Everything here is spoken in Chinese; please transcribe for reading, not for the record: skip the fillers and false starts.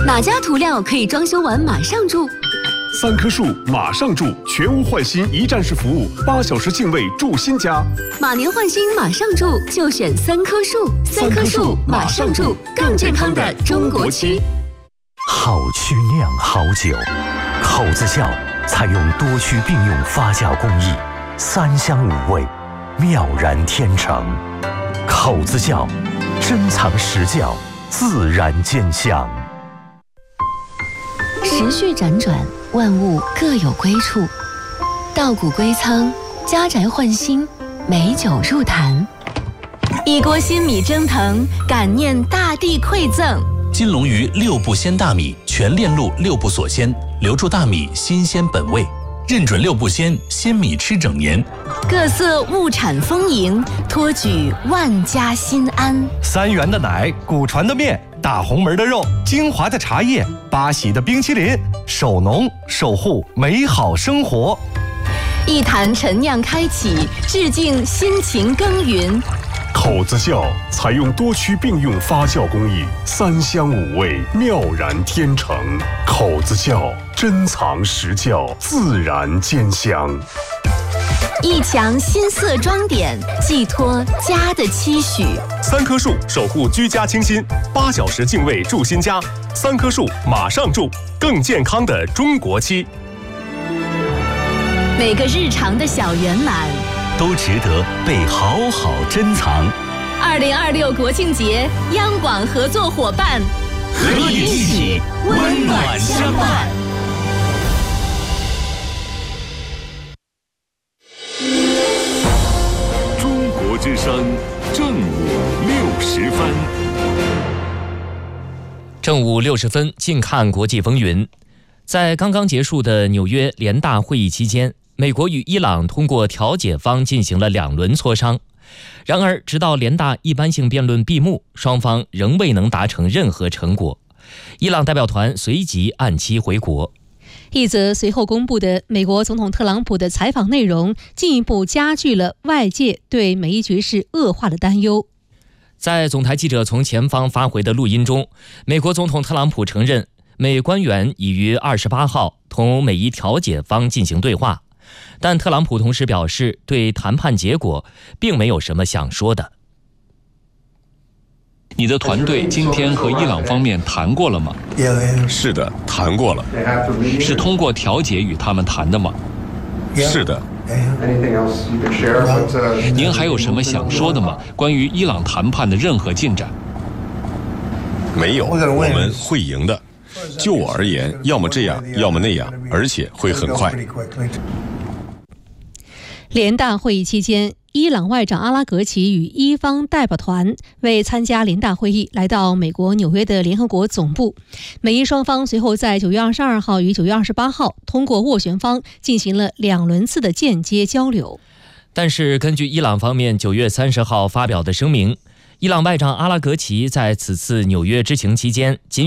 哪家涂料可以装修完马上住 ？3棵树马上住，全屋换新一站式服务，8小时净位住新家。 马年换新马上住，就选3棵树。3棵树马上住，更健康的中国区。 好曲酿好酒，口子窖采用多区并用发酵工艺，3香5味，妙然天成。口子窖，珍藏实窖，自然见香。 时序辗转，万物各有归处。稻谷归仓，家宅换新，美酒入坛。一锅新米蒸腾，感念大地馈赠。 金龙鱼6步鲜大米，全链路6步锁鲜，留住大米新鲜本味，认准6步鲜，鲜米吃整年。 各色物产丰盈，托举万家心安。 3元的奶，古传的面，大红门的肉，精华的茶叶，八喜的冰淇淋，守农守护美好生活。 一坛陈酿开启，致敬辛勤耕耘。 口子窖采用多区并用发酵工艺，3香5味，妙然天成。口子窖珍藏实窖，自然见香。 一墙新色装点，寄托家的期许。 3棵树守护居家清新，8小时净位住新家。3棵树马上住，更健康的中国期。 每个日常的小圆满都值得被好好珍藏。 2026国庆节，央广合作伙伴， 和你一起温暖相伴。 中国之声正午60分。 正午60分，近看国际风云。在刚刚结束的纽约联大会议期间，美国与伊朗通过调解方进行了2轮磋商。然而，直到联大一般性辩论闭幕，双方仍未能达成任何成果。伊朗代表团随即按期回国。 一则随后公布的美国总统特朗普的采访内容，进一步加剧了外界对美伊局势恶化的担忧。 在总台记者从前方发回的录音中，美国总统特朗普承认，美官员已于28号同美伊调解方进行对话，但特朗普同时表示，对谈判结果并没有什么想说的。 你的团队今天和伊朗方面谈过了吗？ 是的，谈过了。 是通过调解与他们谈的吗？ 是的。 您还有什么想说的吗？关于伊朗谈判的任何进展？ 没有，我们会赢的。就我而言，要么这样，要么那样，而且会很快。 联大会议期间，伊朗外长阿拉格齐与伊方代表团为参加联大会议来到美国纽约的联合国总部。美伊双方随后在9月22号与9月28号通过斡旋方进行了2轮次的间接交流。 但是根据伊朗方面9月30号发表的声明，伊朗外长阿拉格齐在此次纽约之行期间仅